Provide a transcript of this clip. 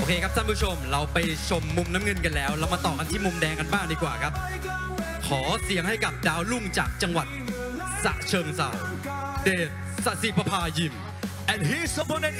เคครับท่านผู้ชมเราไปชมมุมน้ำเงินกันแล้วเรามาต่อกันที่มุมแดงกันบ้างดีกว่าครับขอเสียงให้กับดาวรุ่งจากจังหวัดฉะเชิงเทราเดช สศิประภายิม and his opponent